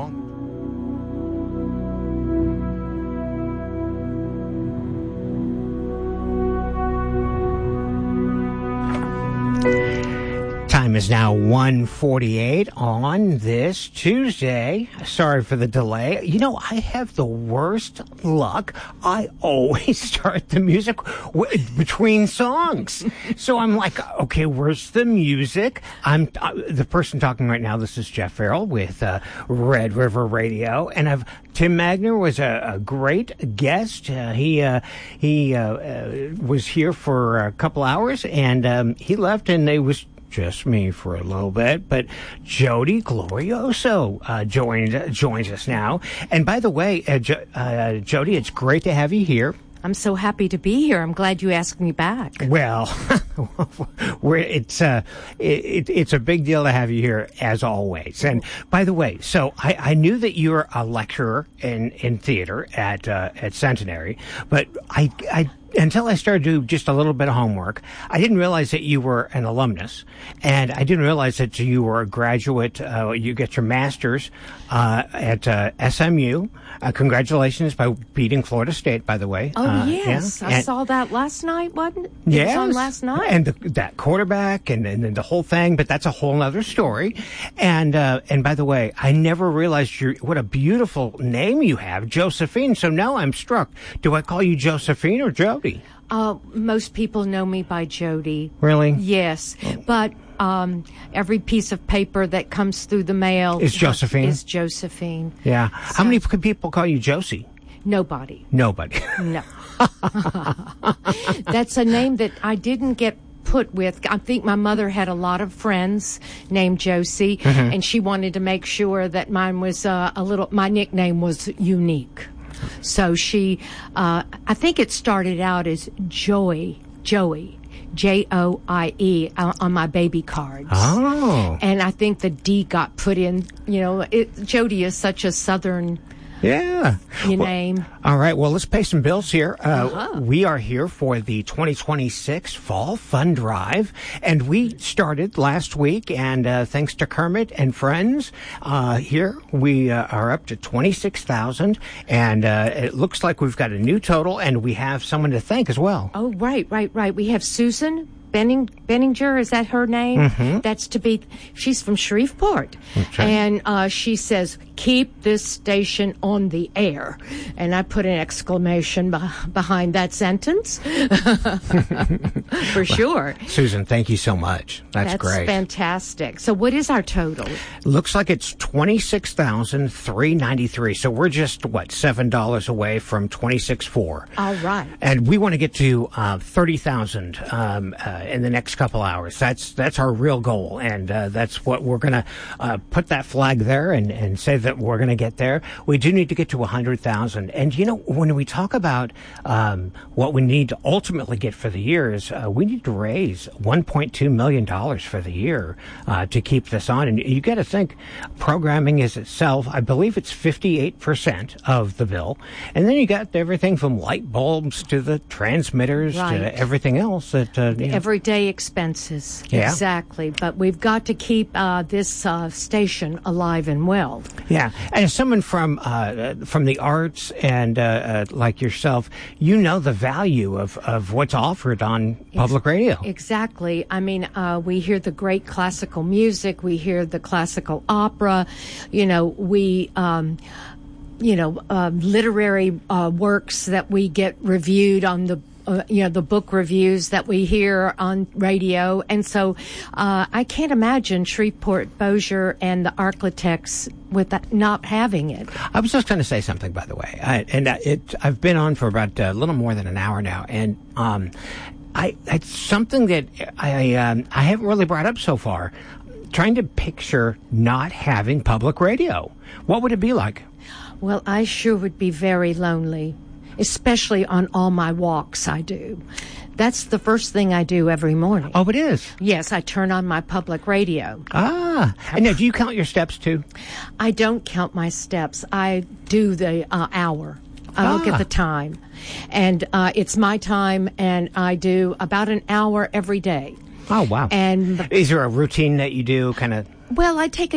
all. Time is now 1:48 on this Tuesday. Sorry for the delay. You know, I have the worst luck. I always start the music between songs. So I'm like, okay, where's the music? I'm the person talking right now. This is Jeff Farrell with Red River Radio, and Tim Magner was a great guest. He was here for a couple hours, and he left, and it was just me for a little bit, but Jody Glorioso joins us now. And by the way, Jody, it's great to have you here. I'm so happy to be here. I'm glad you asked me back. Well, it's a big deal to have you here, as always. And by the way, so I knew that you were a lecturer in theater at Centenary, but I until I started to do just a little bit of homework, I didn't realize that you were an alumnus, and I didn't realize that you were a graduate. You get your master's at SMU. Congratulations by beating Florida State, by the way. Oh, yes. Yeah. I saw that last night, wasn't it? Yes. It was on last night. And that quarterback and the whole thing, but that's a whole other story. And by the way, I never realized what a beautiful name you have, Josephine. So now I'm struck. Do I call you Josephine or Jody? Most people know me by Jody. Really? Yes. But every piece of paper that comes through the mail is Josephine. Yeah. So, how many people call you Josie? Nobody. No. That's a name that I didn't get put with. I think my mother had a lot of friends named Josie, and she wanted to make sure that mine was my nickname was unique. So she, I think it started out as Joey, Joie, on my baby cards. Oh. And I think the D got put in, Jody is such a Southern name. All right. Well, let's pay some bills here. We are here for the 2026 Fall Fund Drive, and we started last week. And thanks to Kermit and friends, here we are up to $26,000, and it looks like we've got a new total, and we have someone to thank as well. Oh, right. We have Susan Benninger, is that her name? Mm-hmm. She's from Shreveport. Okay. And she says, keep this station on the air. And I put an exclamation behind that sentence. For sure. Susan, thank you so much. That's great. That's fantastic. So what is our total? Looks like it's $26,393. So we're just, $7 away from $26,400. All right. And we want to get to $30,000 in the next couple hours. That's our real goal, and that's what we're going to put that flag there and say that we're going to get there. We do need to get to 100,000, and when we talk about what we need to ultimately get for the year is we need to raise $1.2 million for the year to keep this on. And you got to think, programming is itself, I believe it's 58% of the bill, and then you got everything from light bulbs to the transmitters to everything else that everyday expenses. Yeah. Exactly. But we've got to keep this station alive and well. Yeah. And as someone from the arts and like yourself, you know the value of what's offered on public radio. Exactly. I mean, we hear the great classical music. We hear the classical opera. Literary works that we get reviewed on the book reviews that we hear on radio. And so I can't imagine Shreveport, Bossier, and the Arklatex with that, not having it. I was just going to say something, by the way. I've been on for about a little more than an hour now, and it's something that I haven't really brought up so far. Trying to picture not having public radio. What would it be like? Well, I sure would be very lonely. Especially on all my walks I do. That's the first thing I do every morning. Oh, it is? Yes, I turn on my public radio. Ah. And now, do you count your steps, too? I don't count my steps. I do the hour. I look at the time. And it's my time, and I do about an hour every day. Oh, wow. And is there a routine that you do, kind of? Well, I take